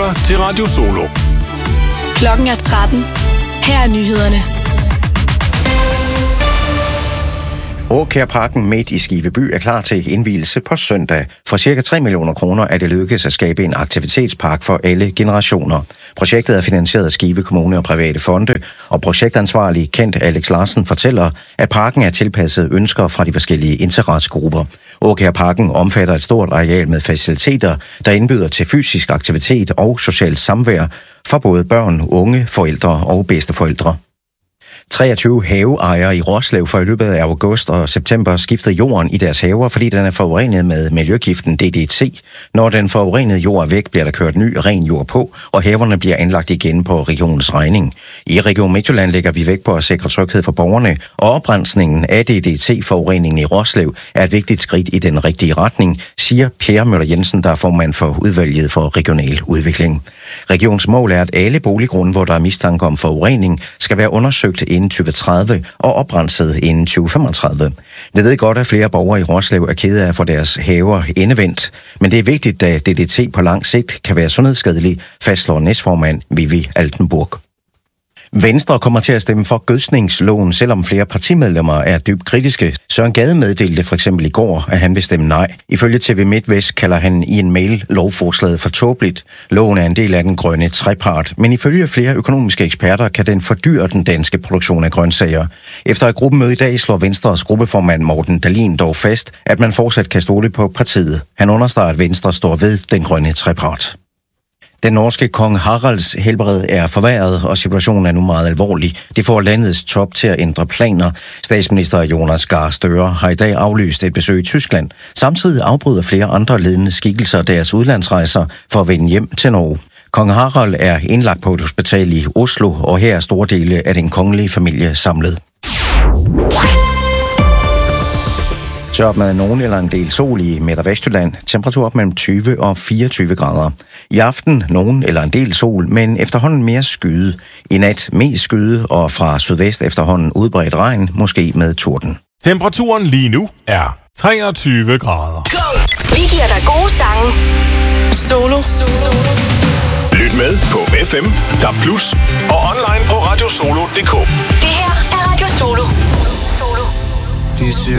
lytter til Radio Solo. Klokken er 13. Her er nyhederne. Aakjærparken midt i Skive by er klar til indvielse på søndag. For ca. 3 millioner kroner er det lykkedes at skabe en aktivitetspark for alle generationer. Projektet er finansieret af Skive Kommune og private fonde, og projektansvarlig Kent Alex Larsen fortæller, at parken er tilpasset ønsker fra de forskellige interessegrupper. Aakjærparken omfatter et stort areal med faciliteter, der indbyder til fysisk aktivitet og socialt samvær for både børn, unge, forældre og bedsteforældre. 23 haveejere i Roslev får i løbet af august og september skiftet jorden i deres haver, fordi den er forurenet med miljøgiften DDT. Når den forurenede jord er væk, bliver der kørt ny, ren jord på, og haverne bliver anlagt igen på regionens regning. I Region Midtjylland lægger vi vægt på at sikre tryghed for borgerne, og oprensningen af DDT-forureningen i Roslev er et vigtigt skridt i den rigtige retning, siger Per Møller Jensen, der er formand for udvalget for regional udvikling. Regionens mål er, at alle boliggrunde, hvor der er mistanke om forurening, skal være undersøgt inden 2030 og oprenset inden 2035. Vi ved godt, at flere borgere i Roslev er kede af at få deres haver endevendt, men det er vigtigt, at DDT på lang sigt kan være sundhedsskadelig, fastslår næstformand Vivi Altenburg. Venstre kommer til at stemme for gødsningsloven, selvom flere partimedlemmer er dybt kritiske. Søren Gade meddelte for eksempel i går, at han vil stemme nej. Ifølge TV MidtVest kalder han i en mail lovforslaget for tåbeligt. Loven er en del af den grønne trepart, men ifølge flere økonomiske eksperter kan den fordyre den danske produktion af grøntsager. Efter et gruppemøde i dag slår Venstres gruppeformand Morten Dahlin dog fast, at man fortsat kan stole på partiet. Han understreger, at Venstre står ved den grønne trepart. Den norske kong Haralds helbred er forværret, og situationen er nu meget alvorlig. Det får landets top til at ændre planer. Statsminister Jonas Gahr Støre har i dag aflyst et besøg i Tyskland. Samtidig afbryder flere andre ledende skikkelser deres udlandsrejser for at vende hjem til Norge. Kong Harald er indlagt på et hospital i Oslo, og her er store dele af den kongelige familie samlet. Tørt med nogen eller en del sol i Midt- og Vestjylland. Temperatur op mellem 20 og 24 grader. I aften nogen eller en del sol, men efterhånden mere skyde. I nat mest skyde, og fra sydvest efterhånden udbredt regn, måske med torden. Temperaturen lige nu er 23 grader. Vi giver dig gode sange. Solo. Lyt med på FM, DAB+, og online på radiosolo.dk. Det her er Radio Solo.